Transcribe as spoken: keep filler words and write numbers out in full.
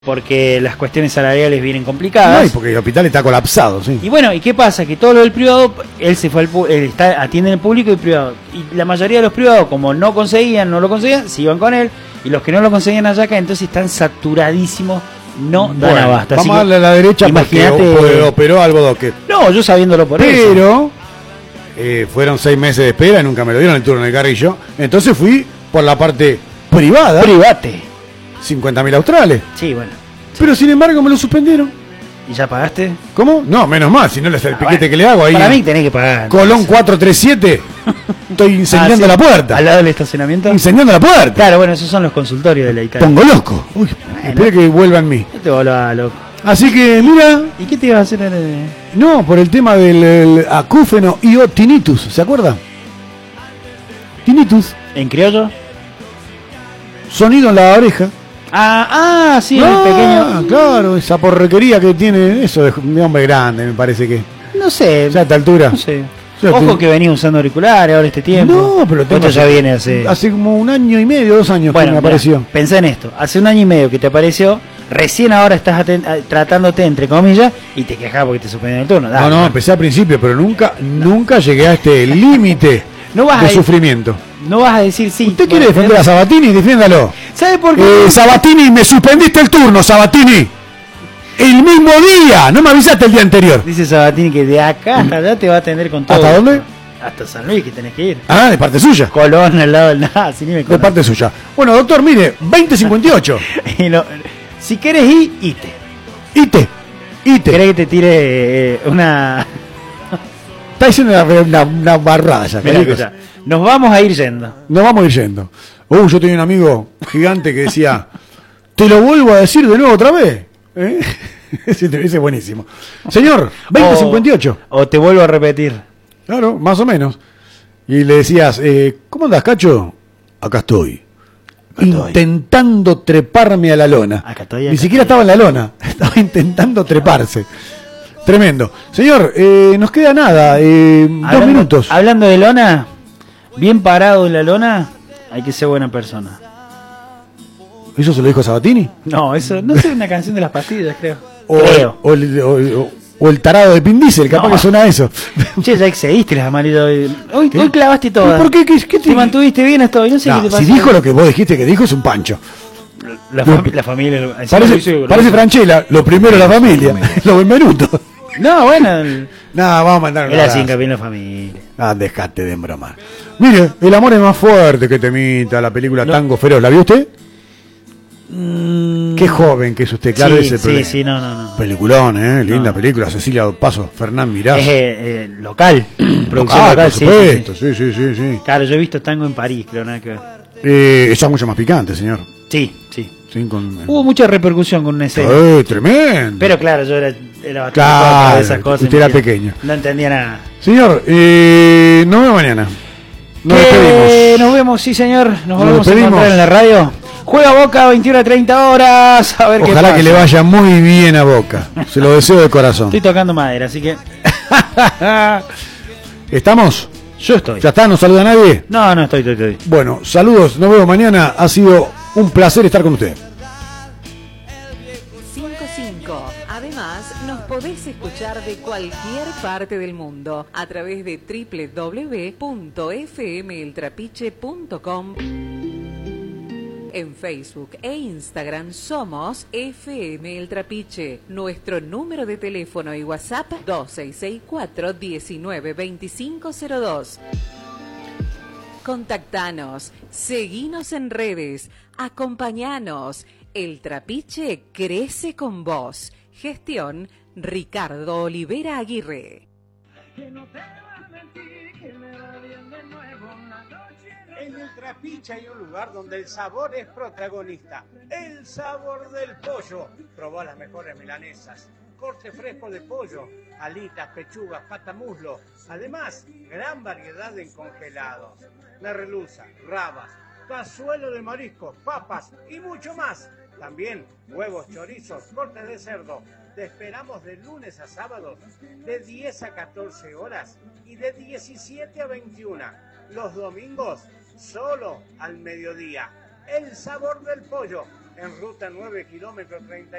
porque las cuestiones salariales vienen complicadas. No, y porque el hospital está colapsado, sí. Y bueno, ¿y qué pasa? Que todo lo del privado, él se fue al pu- él está, atiende en el público y el privado. Y la mayoría de los privados, como no conseguían, no lo conseguían, se iban con él. Y los que no lo conseguían allá acá, entonces están saturadísimos, no dan Bueno, abasto. vamos Así a darle a la derecha imagínate, porque operó algo doque. No, yo sabiéndolo por eso. Pero eh, fueron seis meses de espera y nunca me lo dieron el turno en el Carrillo. Entonces fui por la parte privada. Private. cincuenta mil australes. Sí, bueno. Pero sin embargo me lo suspendieron. ¿Y ya pagaste? ¿Cómo? No, menos mal, si no le hace el Ah, piquete bueno, que le hago ahí. Para mí tenés que pagar. Colón cuatro tres siete. Estoy incendiando Ah, sí. la puerta. ¿Al lado del estacionamiento? Incendiando la puerta. Claro, bueno, esos son los consultorios de la Italia. Pongo loco. Uy, espera que vuelva en mí. No te volvás loco. Así que, mira. ¿Y qué te ibas a hacer en el... No, por el tema del el acúfeno y o tinnitus, ¿se acuerda? Tinnitus, ¿En criollo? sonido en la oreja. Ah, ah, sí, en el Ah, pequeño. claro, esa porrequería que tiene eso de, de hombre grande, me parece que. No sé. Ya a esta altura. No sé. Ya Ojo estoy- que venía usando auriculares ahora este tiempo. No, pero tengo esto ya hace- viene hace... Hace como un año y medio, dos años Bueno, que me mirá, apareció. pensá en esto. Hace un año y medio que te apareció, recién ahora estás aten- a- tratándote, entre comillas, y te quejas porque te suspendieron el turno. Dale, No, no, man. empecé al principio, pero nunca, nunca llegué a este límite No vas de a ir- sufrimiento. No vas a decir sí. ¿Usted quiere defender a Sabatini? Defiéndalo. ¿Sabe por qué? Eh, Sabatini, me suspendiste el turno, Sabatini. El mismo día, no me avisaste el día anterior. Dice Sabatini que de acá hasta allá te va a atender con todo. ¿Hasta dónde? Hasta San Luis que tenés que ir. Ah, de parte suya. Colón al lado del nada, si ni me De conozco. parte suya. Bueno, doctor, mire, veinte cincuenta y ocho. Y lo- si querés ir, ite. Ite. Ite. ¿Querés que te tire eh, una... Está diciendo una, una, una barrada ya, Mirá, chicos. escuchá, nos vamos a ir yendo. Nos vamos a ir yendo. Uh, yo tenía un amigo gigante que decía, te lo vuelvo a decir de nuevo otra vez. ¿Eh? Ese ese es buenísimo. Señor, veinte cincuenta y ocho. O, o te vuelvo a repetir. Claro, más o menos. Y le decías, eh, ¿cómo andas, Cacho? Acá estoy. Acá estoy. Intentando treparme a la lona. Acá estoy, Ni acá siquiera estoy. estaba en la lona, estaba intentando treparse. Tremendo. Señor, eh, nos queda nada, eh, dos Hablando- minutos. Hablando de lona, bien parado en la lona, hay que ser buena persona. ¿Eso se lo dijo Sabatini? No, eso no es una canción de las pastillas, creo. O, creo. o el, o- o- o el tarado de Pin Diesel, capaz No. que suena eso. Che, ya excediste las amarillas hoy. Hoy, ¿Qué? hoy clavaste todas. ¿Por qué? ¿Qué, qué te- Te mantuviste bien hasta hoy, no sé No, qué te pasó. si dijo lo que vos dijiste que dijo, es un pancho. La, fam- la familia... lo- encima lo Parece, hizo- parece Franchella, lo primero la familia, lo benvenuto. No, bueno, el- Nada, vamos a mandar un él abrazo. así hincapié en la familia. Ah, dejate de embromar. Mire, El amor es más fuerte que Temita, la película No. Tango Feroz. ¿La vio usted? Mm, Qué joven que es usted, claro, sí, ese es el sí, problema. sí, no, no, no. Peliculón, ¿eh? Linda No. película. Cecilia Paso, Fernán Mirás. Es eh, eh, local, producción Ah, local, por sí, sí, supuesto, sí. sí, sí, sí, sí. Claro, yo he visto tango en París, creo, nada que ver. Eh, esa es mucho más picante, señor. Sí, sí. Sí, con... Hubo mucha repercusión con una escena. Eh, tremendo. Pero claro, yo era, era bastante Claro, contra de esas cosas. usted era imagínate. pequeño. No entendía nada. Señor, eh, nos vemos mañana. Nos Que despedimos. Nos vemos, sí señor. Nos, Nos volvemos a despedimos. encontrar en la radio. Juega Boca veintiuna a treinta horas. A ver qué Ojalá pasa. que le vaya muy bien a Boca. Se lo deseo de corazón. Estoy tocando madera, así que ¿Estamos? yo estoy. ¿Ya está? ¿No saluda a nadie? No, no estoy, estoy, estoy. Bueno, saludos, nos vemos mañana. Ha sido un placer estar con usted. cincuenta y cinco. Además, nos podés escuchar de cualquier parte del mundo a través de doble u doble u doble u punto f m el trapiche punto com. En Facebook e Instagram somos F M El Trapiche. Nuestro número de teléfono y WhatsApp dos seis seis cuatro, uno nueve dos cinco cero dos. Contactanos, seguinos en redes, acompañanos. El Trapiche crece con vos. Gestión Ricardo Olivera Aguirre. En el Trapiche hay un lugar donde el sabor es protagonista. El sabor del pollo. Probá las mejores milanesas. Corte fresco de pollo, alitas, pechugas, patamuslo. Además, gran variedad en congelados. Merluza, rabas, cazuelo de mariscos, papas y mucho más. También huevos, chorizos, cortes de cerdo. Te esperamos de lunes a sábados de diez a catorce horas y de diecisiete a veintiuna. Los domingos solo al mediodía. El sabor del pollo. en ruta nueve kilómetros treinta